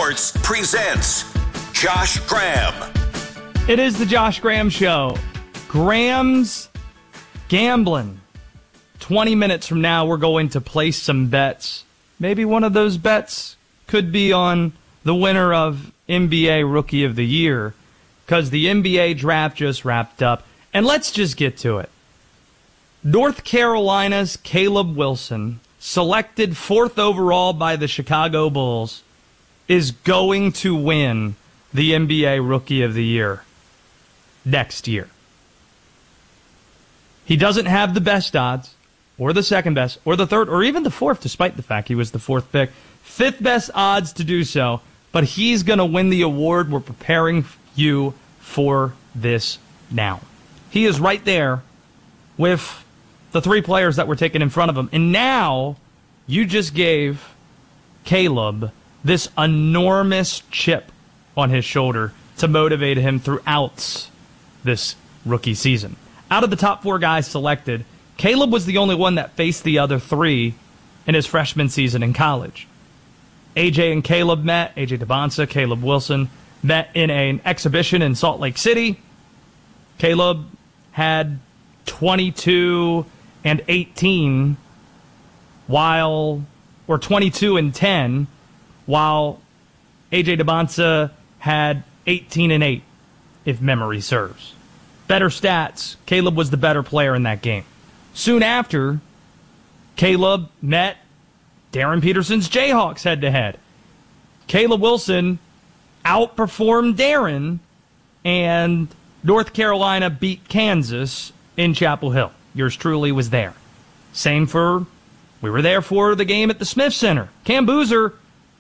Sports presents Josh Graham. It is the Josh Graham Show. Graham's Gambling. 20 minutes from now, we're going to place some bets. Maybe one of those bets could be on the winner of NBA Rookie of the Year, because the NBA draft just wrapped up. And let's just get to it. North Carolina's Caleb Wilson, selected 4th overall by the Chicago Bulls, is going to win the NBA Rookie of the Year next year. He doesn't have the best odds, or the second best, or the third, or even the fourth, despite the fact he was the 4th pick. 5th best odds to do so, but he's going to win the award. We're preparing you for this now. He is right there with the 3 players that were taken in front of him. And now you just gave Caleb this enormous chip on his shoulder to motivate him throughout this rookie season. Out of the top 4 guys selected, Caleb was the only one that faced the other 3 in his freshman season in college. AJ and Caleb met. AJ DeBonsa, Caleb Wilson met in an exhibition in Salt Lake City. Caleb had 22 and 18 or 22 and 10, while AJ DeBonsa had 18 and 8, if memory serves. Better stats, Caleb was the better player in that game. Soon after, Caleb met Darren Peterson's Jayhawks head-to-head. Caleb Wilson outperformed Darren, and North Carolina beat Kansas in Chapel Hill. Yours truly was there. We were there for the game at the Smith Center. Cam Boozer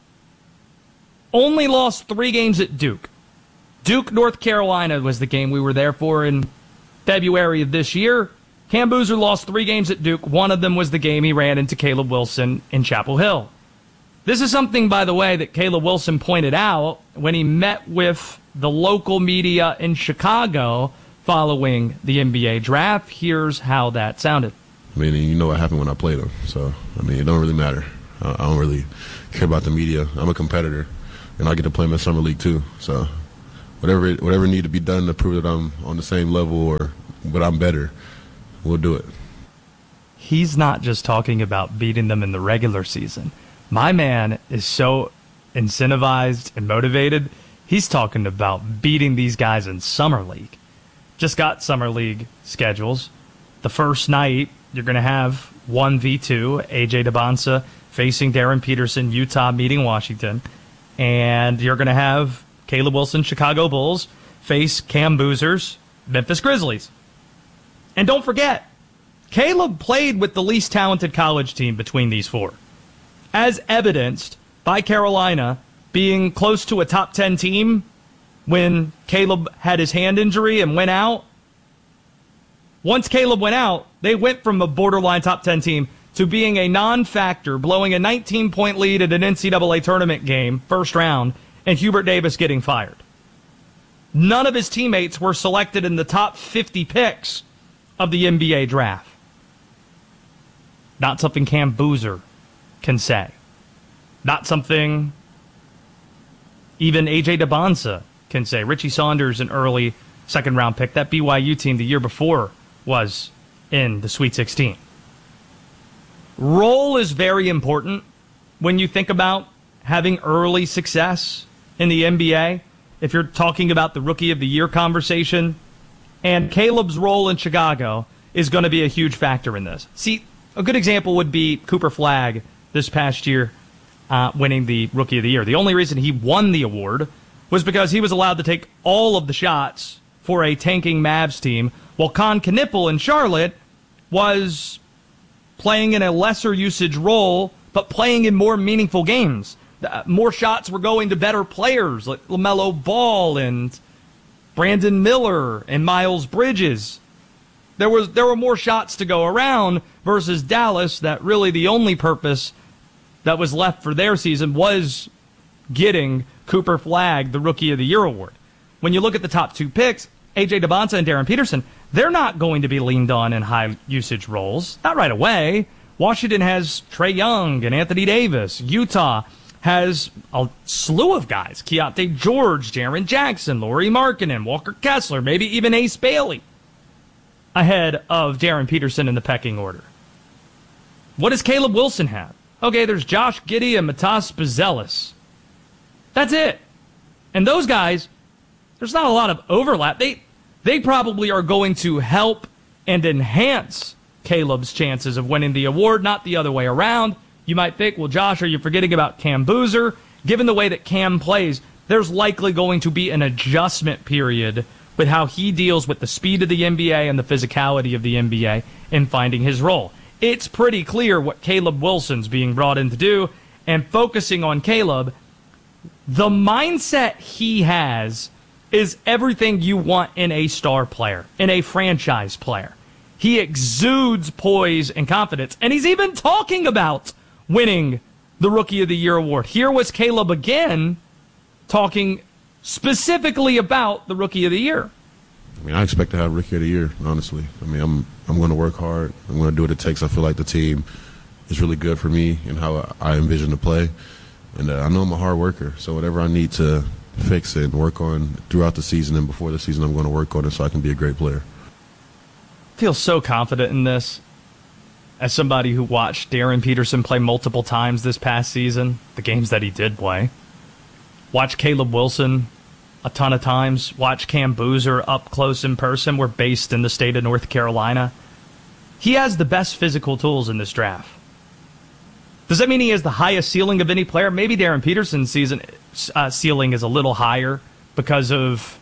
only lost 3 games at Duke. Duke, North Carolina was the game we were there for in February of this year. Cam Boozer lost 3 games at Duke. One of them was the game he ran into Caleb Wilson in Chapel Hill. This is something, by the way, that Caleb Wilson pointed out when he met with the local media in Chicago following the NBA draft. Here's how that sounded. I mean, you know what happened when I played him. So, I mean, it don't really matter. I don't really care about the media. I'm a competitor, and I get to play in the Summer League too. So whatever need to be done to prove that I'm on the same level but I'm better, we'll do it. He's not just talking about beating them in the regular season. My man is so incentivized and motivated. He's talking about beating these guys in Summer League. Just got Summer League schedules. The first night, you're going to have 1v2, AJ DeBonsa facing Darren Peterson, Utah meeting Washington. And you're going to have Caleb Wilson, Chicago Bulls, face Cam Boozer's Memphis Grizzlies. And don't forget, Caleb played with the least talented college team between these 4, as evidenced by Carolina being close to a top 10 team when Caleb had his hand injury and went out. Once Caleb went out, they went from a borderline top 10 team to being a non-factor, blowing a 19-point lead at an NCAA tournament game, first round, and Hubert Davis getting fired. None of his teammates were selected in the top 50 picks of the NBA draft. Not something Cam Boozer can say. Not something even AJ DeBonsa can say. Richie Saunders, an early second-round pick. That BYU team the year before was in the Sweet 16. Role is very important when you think about having early success in the NBA. If you're talking about the Rookie of the Year conversation, and Caleb's role in Chicago is going to be a huge factor in this. See, a good example would be Cooper Flagg this past year winning the Rookie of the Year. The only reason he won the award was because he was allowed to take all of the shots for a tanking Mavs team, while Con Knippel in Charlotte was playing in a lesser usage role, but playing in more meaningful games. More shots were going to better players like LaMelo Ball and Brandon Miller and Miles Bridges. There were more shots to go around versus Dallas, that really the only purpose that was left for their season was getting Cooper Flagg the Rookie of the Year award. When you look at the top 2 picks, A.J. DeBonsa and Darren Peterson, they're not going to be leaned on in high-usage roles. Not right away. Washington has Trae Young and Anthony Davis. Utah has a slew of guys. Keontae George, Jaren Jackson, Lauri Markkanen, Walker Kessler, maybe even Ace Bailey ahead of Darren Peterson in the pecking order. What does Caleb Wilson have? Okay, there's Josh Giddey and Matas Buzelis. That's it. And those guys, there's not a lot of overlap. They probably are going to help and enhance Caleb's chances of winning the award, not the other way around. You might think, well, Josh, are you forgetting about Cam Boozer? Given the way that Cam plays, there's likely going to be an adjustment period with how he deals with the speed of the NBA and the physicality of the NBA in finding his role. It's pretty clear what Caleb Wilson's being brought in to do, and focusing on Caleb, the mindset he has is everything you want in a star player, in a franchise player. He exudes poise and confidence, and he's even talking about winning the Rookie of the Year award. Here was Caleb again talking specifically about the Rookie of the Year. I mean, I expect to have Rookie of the Year, honestly. I mean, I'm going to work hard. I'm going to do what it takes. I feel like the team is really good for me and how I envision to play. And I know I'm a hard worker, so whatever I need to fix and work on throughout the season and before the season, I'm going to work on it so I can be a great player. I feel so confident in this as somebody who watched Darren Peterson play multiple times this past season, the games that he did play. Watch Caleb Wilson a ton of times. Watch Cam Boozer up close in person. We're based in the state of North Carolina. He has the best physical tools in this draft. Does that mean he has the highest ceiling of any player? Maybe Darren Peterson's ceiling is a little higher because of,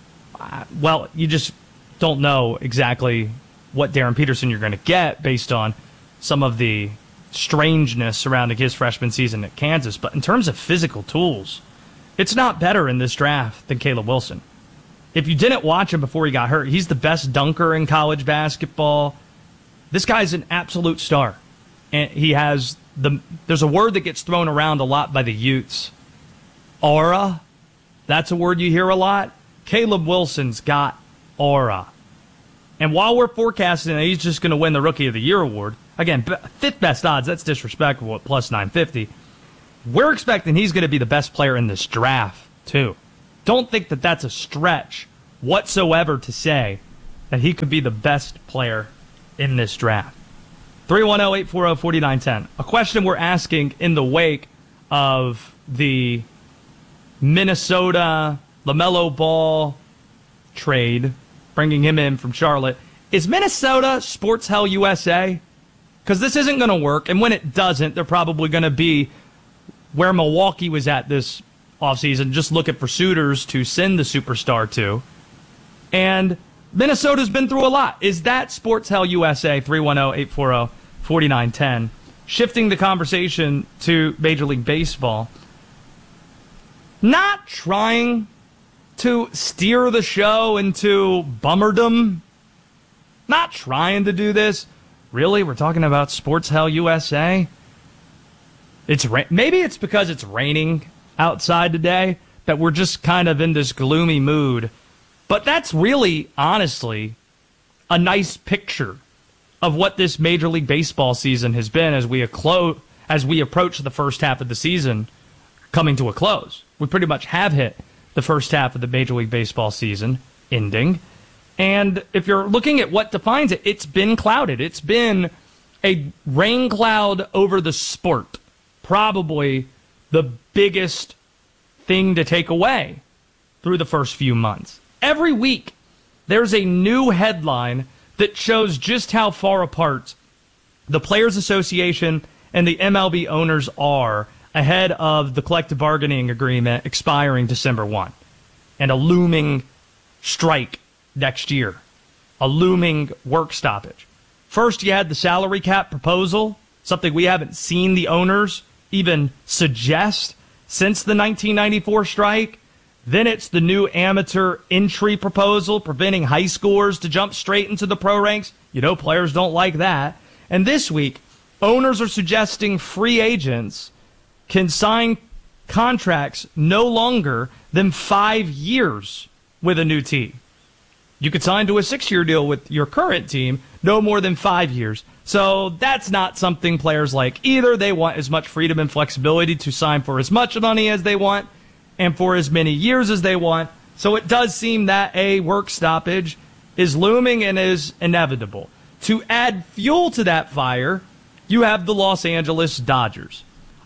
you just don't know exactly what Darren Peterson you're going to get based on some of the strangeness surrounding his freshman season at Kansas. But in terms of physical tools, it's not better in this draft than Caleb Wilson. If you didn't watch him before he got hurt, he's the best dunker in college basketball. This guy's an absolute star. And he has there's a word that gets thrown around a lot by the Utes. Aura. That's a word you hear a lot. Caleb Wilson's got aura. And while we're forecasting that he's just going to win the Rookie of the Year award, again, fifth best odds, that's disrespectful at plus 950. We're expecting he's going to be the best player in this draft, too. Don't think that that's a stretch whatsoever to say that he could be the best player in this draft. 310-840-4910. A question we're asking in the wake of the Minnesota LaMelo Ball trade, bringing him in from Charlotte. Is Minnesota Sports Hell USA? Because this isn't going to work, and when it doesn't, they're probably going to be where Milwaukee was at this offseason, just looking for suitors to send the superstar to. And Minnesota's been through a lot. Is that Sports Hell USA? 310-840-4910. Shifting the conversation to Major League Baseball. Not trying to steer the show into bummerdom. Not trying to do this. Really? We're talking about Sports Hell USA? Maybe it's because it's raining outside today that we're just kind of in this gloomy mood. But that's really, honestly, a nice picture of what this Major League Baseball season has been as we approach the first half of the season coming to a close. We pretty much have hit the first half of the Major League Baseball season ending. And if you're looking at what defines it, it's been clouded. It's been a rain cloud over the sport. Probably the biggest thing to take away through the first few months. Every week, there's a new headline that shows just how far apart the Players Association and the MLB owners are ahead of the collective bargaining agreement expiring December 1 and a looming strike next year, a looming work stoppage. First, you had the salary cap proposal, something we haven't seen the owners even suggest since the 1994 strike. Then it's the new amateur entry proposal, preventing high schoolers to jump straight into the pro ranks. You know, players don't like that. And this week, owners are suggesting free agents can sign contracts no longer than 5 years with a new team. You could sign to a 6-year deal with your current team, no more than 5 years. So that's not something players like either. They want as much freedom and flexibility to sign for as much money as they want and for as many years as they want. So it does seem that a work stoppage is looming and is inevitable. To add fuel to that fire, you have the Los Angeles Dodgers.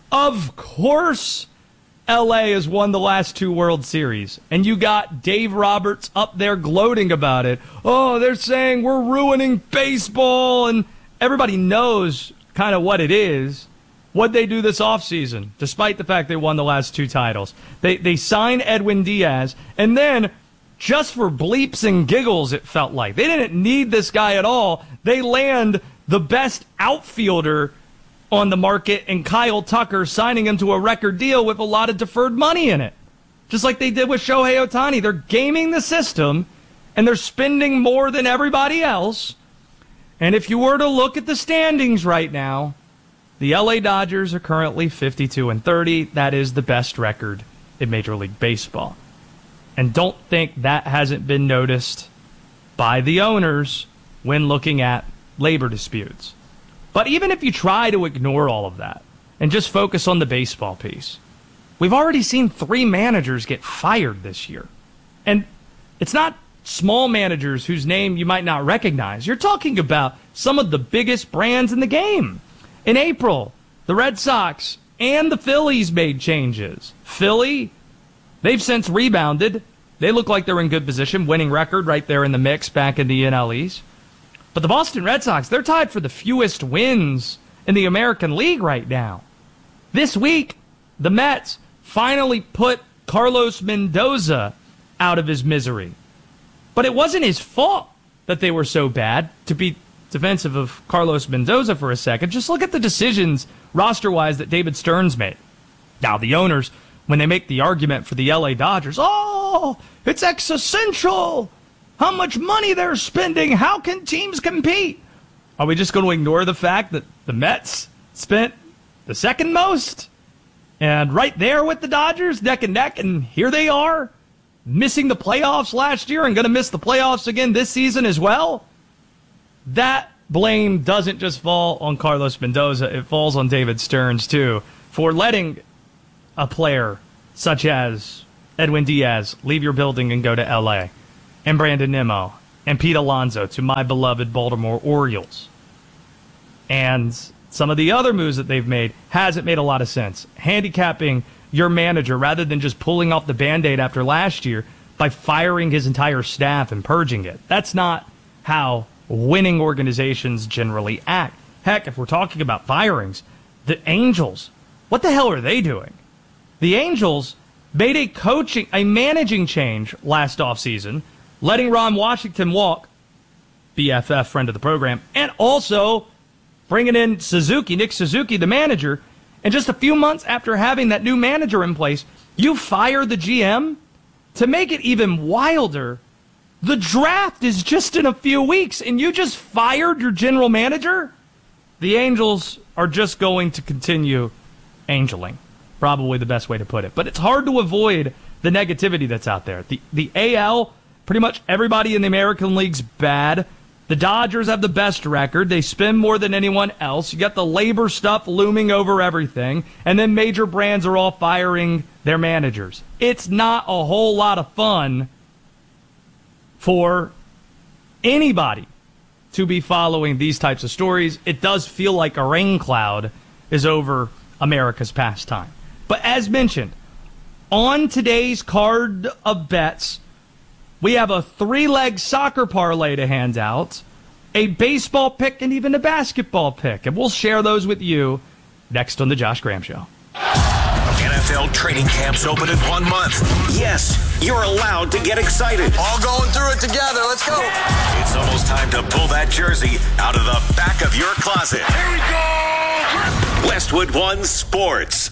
Of course, LA has won the last 2 World Series, and you got Dave Roberts up there gloating about it. Oh, they're saying we're ruining baseball, and everybody knows kind of what it is. What'd they do this offseason, despite the fact they won the last 2 titles? They signed Edwin Diaz, and then, just for bleeps and giggles, it felt like. They didn't need this guy at all. They land the best outfielder on the market in Kyle Tucker, signing him to a record deal with a lot of deferred money in it. Just like they did with Shohei Ohtani. They're gaming the system, and they're spending more than everybody else. And if you were to look at the standings right now, the LA Dodgers are currently 52-30. That is the best record in Major League Baseball. And don't think that hasn't been noticed by the owners when looking at labor disputes. But even if you try to ignore all of that and just focus on the baseball piece, we've already seen 3 managers get fired this year. And it's not small managers whose name you might not recognize. You're talking about some of the biggest brands in the game. In April, the Red Sox and the Phillies made changes. Philly, they've since rebounded. They look like they're in good position, winning record right there in the mix back in the NL East. But the Boston Red Sox, they're tied for the fewest wins in the American League right now. This week, the Mets finally put Carlos Mendoza out of his misery. But it wasn't his fault that they were so bad. To be defensive of Carlos Mendoza for a second, just look at the decisions roster-wise that David Stearns made. Now, the owners, when they make the argument for the LA Dodgers, oh, it's existential. How much money they're spending. How can teams compete? Are we just going to ignore the fact that the Mets spent the second most? And right there with the Dodgers, neck and neck, and here they are, missing the playoffs last year and going to miss the playoffs again this season as well? That blame doesn't just fall on Carlos Mendoza. It falls on David Stearns, too, for letting a player such as Edwin Diaz leave your building and go to L.A., and Brandon Nimmo, and Pete Alonso to my beloved Baltimore Orioles. And some of the other moves that they've made hasn't made a lot of sense. Handicapping your manager rather than just pulling off the Band-Aid after last year by firing his entire staff and purging it. That's not how winning organizations generally act. Heck, if we're talking about firings, the Angels, what the hell are they doing? The Angels made a managing change last offseason, letting Ron Washington walk, BFF, friend of the program, and also bringing in Nick Suzuki, the manager. And just a few months after having that new manager in place, you fire the GM? To make it even wilder, the draft is just in a few weeks, and you just fired your general manager? The Angels are just going to continue angeling. Probably the best way to put it. But it's hard to avoid the negativity that's out there. The AL, pretty much everybody in the American League's bad. The Dodgers have the best record. They spend more than anyone else. You got the labor stuff looming over everything. And then major brands are all firing their managers. It's not a whole lot of fun for anybody to be following these types of stories. It does feel like a rain cloud is over America's pastime. But as mentioned, on today's card of bets, we have a 3-leg soccer parlay to hand out, a baseball pick, and even a basketball pick. And we'll share those with you next on The Josh Graham Show. NFL training camps open in 1 month. Yes, you're allowed to get excited. All going through it together. Let's go. It's almost time to pull that jersey out of the back of your closet. Here we go. Westwood One Sports.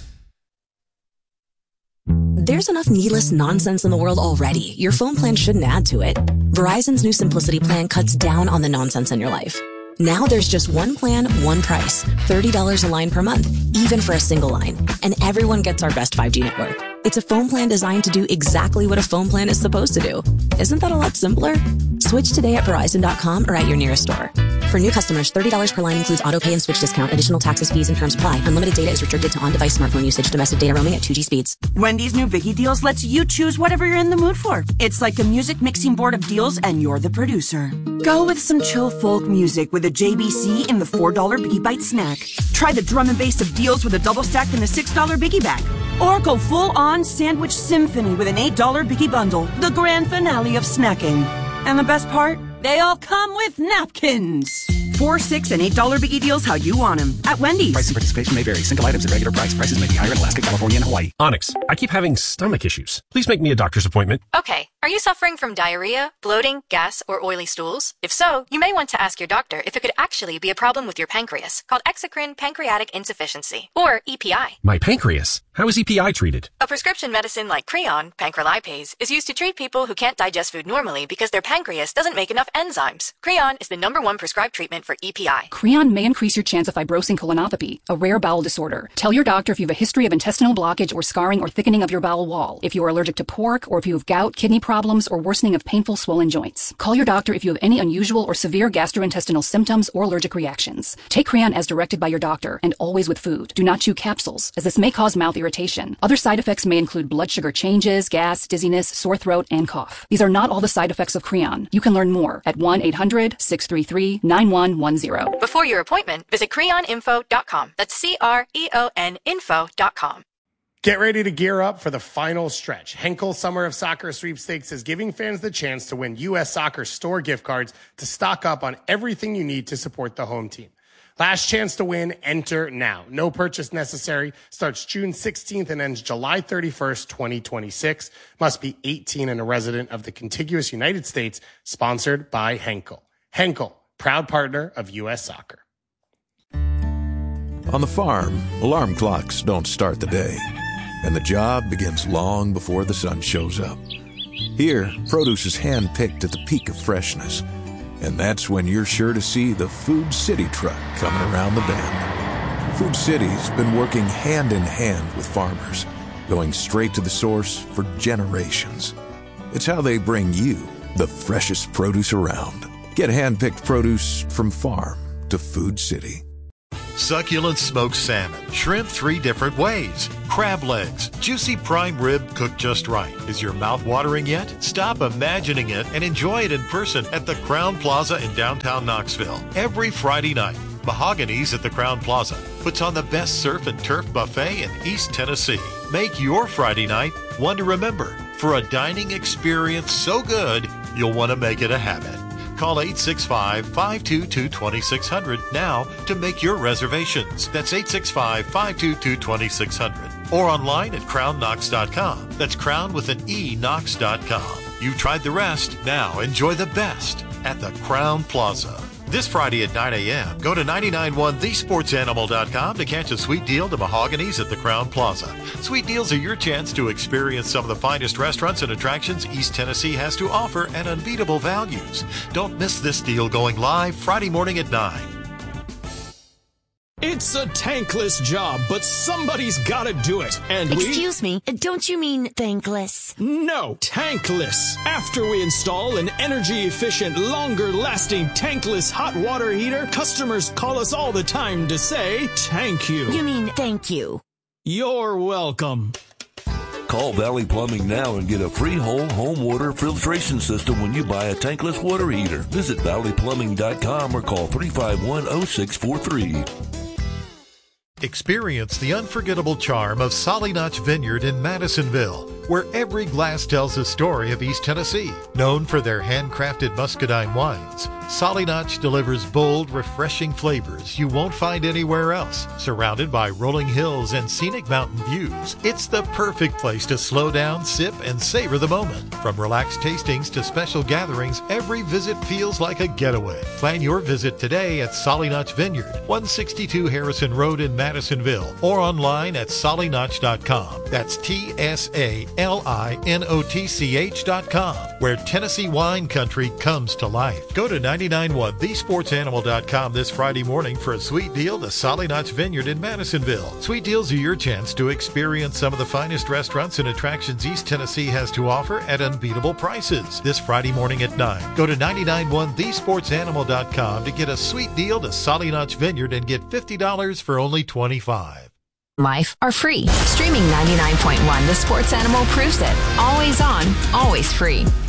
There's enough needless nonsense in the world already. Your phone plan shouldn't add to it. Verizon's new Simplicity plan cuts down on the nonsense in your life. Now there's just one plan, one price. $30 a line per month, even for a single line. And everyone gets our best 5G network. It's a phone plan designed to do exactly what a phone plan is supposed to do. Isn't that a lot simpler? Switch today at Verizon.com or at your nearest store. For new customers, $30 per line includes autopay and switch discount. Additional taxes, fees, and terms apply. Unlimited data is restricted to on-device smartphone usage. Domestic data roaming at 2G speeds. Wendy's new Biggie Deals lets you choose whatever you're in the mood for. It's like a music mixing board of deals, and you're the producer. Go with some chill folk music with a JBC in the $4 Biggie Bite snack. Try the drum and bass of deals with a double stack in the $6 Biggie bag. Or go full-on sandwich symphony with an $8 Biggie bundle. The grand finale of snacking. And the best part? They all come with napkins. $4, $6, and $8 Biggie Deals how you want them. At Wendy's. Price and participation may vary. Single items at regular price. Prices may be higher in Alaska, California, and Hawaii. Onyx, I keep having stomach issues. Please make me a doctor's appointment. Okay. Are you suffering from diarrhea, bloating, gas, or oily stools? If so, you may want to ask your doctor if it could actually be a problem with your pancreas, called exocrine pancreatic insufficiency, or EPI. My pancreas? How is EPI treated? A prescription medicine like Creon, pancrelipase, is used to treat people who can't digest food normally because their pancreas doesn't make enough enzymes. Creon is the #1 prescribed treatment for EPI. Creon may increase your chance of fibrosing colonopathy, a rare bowel disorder. Tell your doctor if you have a history of intestinal blockage or scarring or thickening of your bowel wall, if you are allergic to pork, or if you have gout, kidney problems, or worsening of painful swollen joints. Call your doctor if you have any unusual or severe gastrointestinal symptoms or allergic reactions. Take Creon as directed by your doctor, and always with food. Do not chew capsules, as this may cause mouth irritation. Other side effects may include blood sugar changes, gas, dizziness, sore throat, and cough. These are not all the side effects of Creon. You can learn more at 1-800-633-9110. Before your appointment, visit creoninfo.com. That's CREON info.com. Get ready to gear up for the final stretch. Henkel Summer of Soccer Sweepstakes is giving fans the chance to win U.S. Soccer store gift cards to stock up on everything you need to support the home team. Last chance to win, enter now. No purchase necessary. Starts June 16th and ends July 31st, 2026. Must be 18 and a resident of the contiguous United States. Sponsored by Henkel. Henkel, proud partner of U.S. Soccer. On the farm, alarm clocks don't start the day, and the job begins long before the sun shows up. Here, produce is hand-picked at the peak of freshness, and that's when you're sure to see the Food City truck coming around the bend. Food City's been working hand in hand with farmers, going straight to the source for generations. It's how they bring you the freshest produce around. Get hand-picked produce from farm to Food City. Succulent smoked salmon, shrimp 3 different ways, crab legs, juicy prime rib cooked just right. Is your mouth watering yet? Stop imagining it and enjoy it in person at the Crown Plaza in downtown Knoxville. Every Friday night, Mahogany's at the Crown Plaza puts on the best surf and turf buffet in East Tennessee. Make your Friday night one to remember for a dining experience so good you'll want to make it a habit. Call 865-522-2600 now to make your reservations. That's 865-522-2600. Or online at crownknox.com. That's crown with an E, knox.com. You've tried the rest. Now enjoy the best at the Crown Plaza. This Friday at 9 a.m., go to 991thesportsanimal.com to catch a sweet deal to Mahogany's at the Crown Plaza. Sweet deals are your chance to experience some of the finest restaurants and attractions East Tennessee has to offer at unbeatable values. Don't miss this deal going live Friday morning at 9. It's a tankless job, but somebody's gotta do it. And Excuse me, don't you mean thankless? No, tankless. After we install an energy-efficient, longer-lasting tankless hot water heater, customers call us all the time to say, thank you. You mean thank you. You're welcome. Call Valley Plumbing now and get a free whole home water filtration system when you buy a tankless water heater. Visit valleyplumbing.com or call 351-0643. Experience the unforgettable charm of Solly Notch Vineyard in Madisonville, where every glass tells a story of East Tennessee. Known for their handcrafted muscadine wines, Solly Notch delivers bold, refreshing flavors you won't find anywhere else. Surrounded by rolling hills and scenic mountain views, it's the perfect place to slow down, sip, and savor the moment. From relaxed tastings to special gatherings, every visit feels like a getaway. Plan your visit today at Solly Notch Vineyard, 162 Harrison Road in Madisonville, or online at sollynotch.com. That's TSALLYNOTCH.com. LINOTCH.com, where Tennessee wine country comes to life. Go to 991thesportsanimal.com this Friday morning for a sweet deal to Solid Notch Vineyard in Madisonville. Sweet deals are your chance to experience some of the finest restaurants and attractions East Tennessee has to offer at unbeatable prices. This Friday morning at 9. Go to 991thesportsanimal.com to get a sweet deal to Solid Notch Vineyard and get $50 for only $25. Life are free. Streaming 99.1 The Sports Animal proves it. Always on, always free.